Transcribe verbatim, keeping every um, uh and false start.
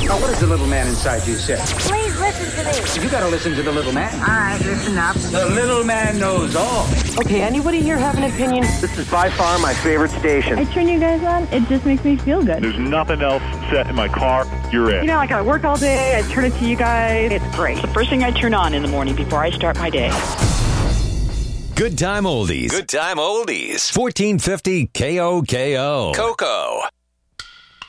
Now, what does the little man inside you say? Please listen to me. You gotta listen to the little man. All right, listen up. The little man knows all. Okay, anybody here have an opinion? This is by far my favorite station. I turn you guys on, it just makes me feel good. There's nothing else set in my car. You're it. You know, like I work all day, I turn it to you guys. It's great. It's the first thing I turn on in the morning before I start my day. Good time oldies. Good time oldies. fourteen fifty K O K O. Coco.